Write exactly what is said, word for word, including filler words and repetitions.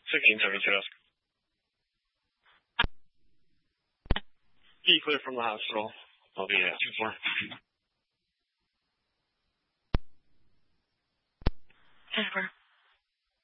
sixteen seventy-two. Be clear from the hospital. I'll be at two four. Denver.